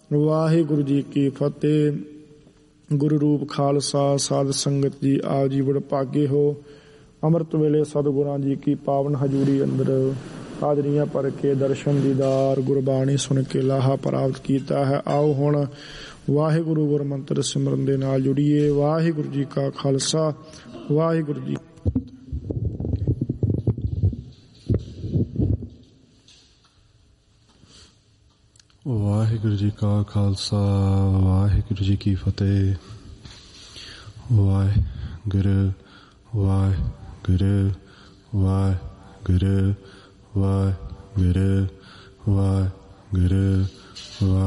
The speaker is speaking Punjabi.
ਵਾਹਿਗੁਰੂ ਜੀ ਕੀ ਫਤਿਹ। ਗੁਰੂ ਰੂਪ ਖਾਲਸਾ ਸਾਧ ਸੰਗਤ ਜੀ, ਆਪ ਜੀ ਬੜ ਭਾਗੇ ਹੋ। ਅੰਮ੍ਰਿਤ ਵੇਲੇ ਸਤਿਗੁਰਾਂ ਜੀ ਕੀ ਪਾਵਨ ਹਜ਼ੂਰੀ ਅੰਦਰ ਹਾਜ਼ਰੀਆਂ ਭਰ ਕੇ ਦਰਸ਼ਨ ਦੀਦਾਰ ਗੁਰਬਾਣੀ ਸੁਣ ਕੇ ਲਾਹਾ ਪ੍ਰਾਪਤ ਕੀਤਾ ਹੈ। ਆਓ ਹੁਣ ਵਾਹਿਗੁਰੂ ਗੁਰਮੰਤਰ ਸਿਮਰਨ ਦੇ ਨਾਲ ਜੁੜੀਏ। ਵਾਹਿਗੁਰੂ ਜੀ ਕਾ ਖਾਲਸਾ, ਵਾਹਿਗੁਰੂ ਜੀ। ਵਾਹਿਗੁਰੂ ਜੀ ਕਾ ਖਾਲਸਾ, ਵਾਹਿਗੁਰੂ ਜੀ ਕੀ ਫਤਿਹ। ਵਾਹਿਗੁਰੂ ਵਾਹਿਗੁਰੂ ਵਾਹਿਗੁਰੂ ਵਾਹਿਗੁਰੂ ਵਾਹਿਗੁਰੂ ਵਾਹਿਗੁਰੂ।